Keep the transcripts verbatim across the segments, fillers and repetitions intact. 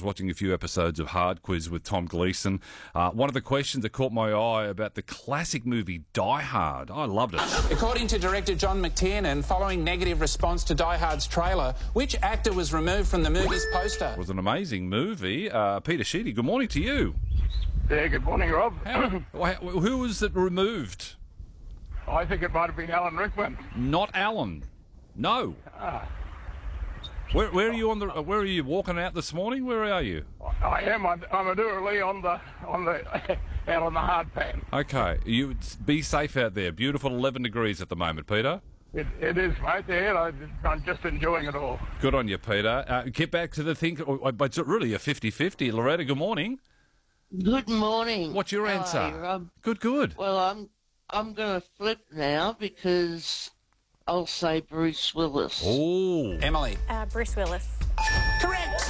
was watching a few episodes of Hard Quiz with Tom Gleeson. Uh, one of the questions that caught my eye about the classic movie Die Hard. I loved it. According to director John McTiernan, following negative response to Die Hard's trailer, which actor was removed from the movie's poster? It was an amazing movie. Uh, Peter Sheedy, good morning to you. Yeah, good morning, Rob. How, who was it removed? I think it might have been Alan Rickman. Not Alan. No. Ah. Where, where are you on the? Where are you walking out this morning? Where are you? I am. I'm, I'm literally on the on the out on the hard pan. Okay. You be safe out there. Beautiful eleven degrees at the moment, Peter. It, it is, mate. Yeah, I, I'm just enjoying it all. Good on you, Peter. Uh, get back to the think. It's really a fifty-fifty. Loretta, good morning. Good morning. What's your How answer? are you, Rob? Good, good. Well, I'm I'm going to flip now because I'll say Bruce Willis. Oh, Emily. Uh, Bruce Willis. Correct.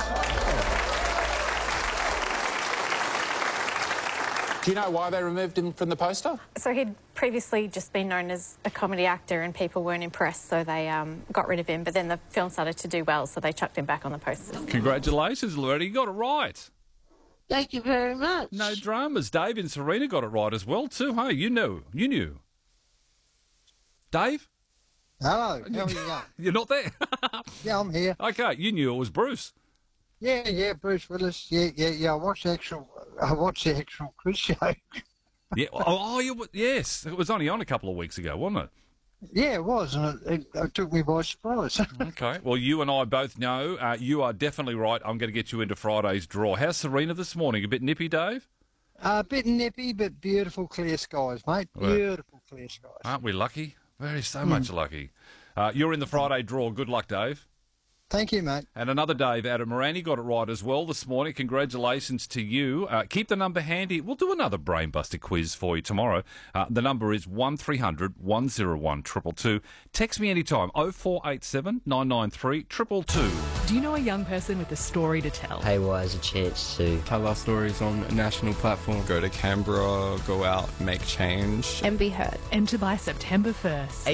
Do you know why they removed him from the poster? So he'd previously just been known as a comedy actor and people weren't impressed, so they um, got rid of him. But then the film started to do well, so they chucked him back on the posters. Congratulations, Loretta. You got it right. Thank you very much. No dramas. Dave and Serena got it right as well, too. Hey, you knew. You knew. Dave? Hello, how are you going? You're not there? Yeah, I'm here. Okay, you knew it was Bruce. Yeah, yeah, Bruce Willis. Yeah, yeah, yeah. I watched the actual. I watched the actual quiz show. Yeah. Oh, oh you, yes. It was only on a couple of weeks ago, wasn't it? Yeah, it was, and it, it, it took me by surprise. Okay. Well, you and I both know uh, you are definitely right. I'm going to get you into Friday's draw. How's Serena this morning? A bit nippy, Dave? Uh, a bit nippy, but beautiful clear skies, mate. Well, Beautiful clear skies. Aren't we lucky? Very so much lucky. Uh, you're in the Friday draw. Good luck, Dave. Thank you, mate. And another Dave out of Morani got it right as well this morning. Congratulations to you. Uh, keep the number handy. We'll do another Brainbuster quiz for you tomorrow. Uh, the number is one three hundred one oh one two two two. Text me anytime, oh four eight seven nine nine three two two two. Do you know a young person with a story to tell? Haywire has a chance to tell our stories on a national platform. Go to Canberra, go out, make change. And be heard. Enter by September first.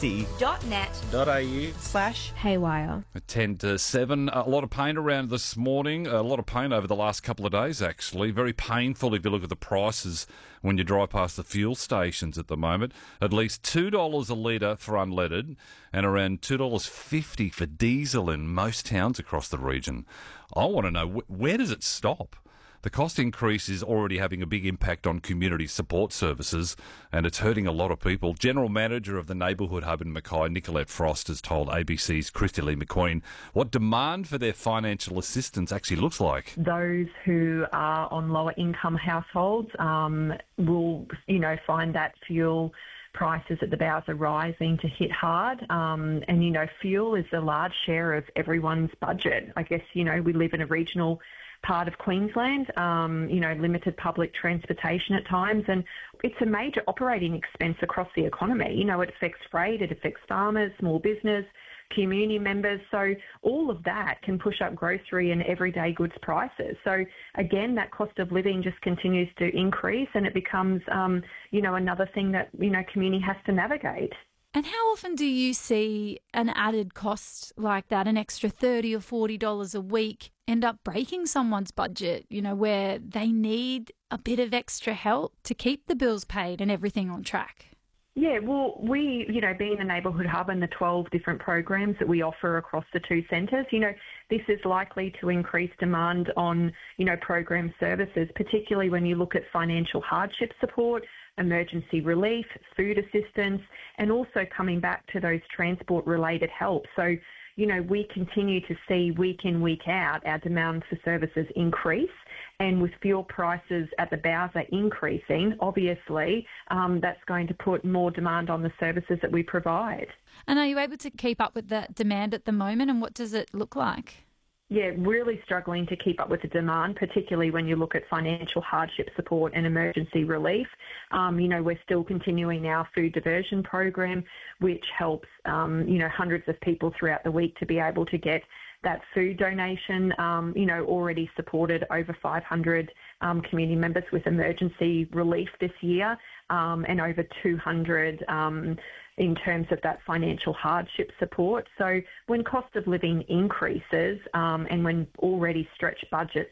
abc.net.au slash haywire. ten to seven. A lot of pain around this morning. A lot of pain over the last couple of days, actually. Very painful if you look at the prices when you drive past the fuel stations at the moment. At least two dollars a litre for unleaded and around two dollars fifty for diesel in most towns across the region. I want to know, wh- where does it stop? The cost increase is already having a big impact on community support services, and it's hurting a lot of people. General Manager of the Neighbourhood Hub in Mackay, Nicolette Frost, has told A B C's Christy Lee McQueen what demand for their financial assistance actually looks like. Those who are on lower income households um, will, you know, find that fuel prices at the bows are rising to hit hard. Um, and, you know, fuel is a large share of everyone's budget. I guess, you know, we live in a regional part of Queensland, um, you know, limited public transportation at times, and it's a major operating expense across the economy. You know, it affects freight, it affects farmers, small business, community members. So all of that can push up grocery and everyday goods prices. So again, that cost of living just continues to increase, and it becomes, um, you know, another thing that, you know, community has to navigate. And how often do you see an added cost like that, an extra thirty or forty dollars a week, end up breaking someone's budget, you know, where they need a bit of extra help to keep the bills paid and everything on track? Yeah, well, we, you know, being the Neighbourhood Hub and the twelve different programs that we offer across the two centres, you know, this is likely to increase demand on, you know, program services, particularly when you look at financial hardship support, emergency relief, food assistance, and also coming back to those transport-related help. So, you know, we continue to see week in, week out, our demand for services increase. And with fuel prices at the bowser increasing, obviously, um, that's going to put more demand on the services that we provide. And are you able to keep up with that demand at the moment, and what does it look like? Yeah, really struggling to keep up with the demand, particularly when you look at financial hardship support and emergency relief. Um, you know, we're still continuing our food diversion program, which helps, um, you know, hundreds of people throughout the week to be able to get that food donation. Um, you know, already supported over five hundred um, community members with emergency relief this year, um, and over two hundred um, in terms of that financial hardship support. So when cost of living increases, um, and when already stretched budgets